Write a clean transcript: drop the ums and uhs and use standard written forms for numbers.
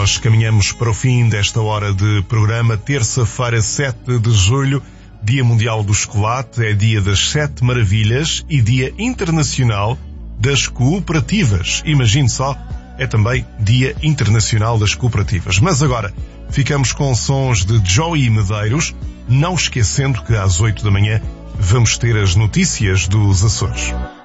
nós caminhamos para o fim desta hora de programa. Terça-feira, 7 de julho, Dia Mundial do Chocolate, é dia das 7 Maravilhas e Dia Internacional das Cooperativas. Imagine só, é também Dia Internacional das Cooperativas. Mas agora, ficamos com sons de Joey Medeiros, não esquecendo que às 8 da manhã vamos ter as notícias dos Açores.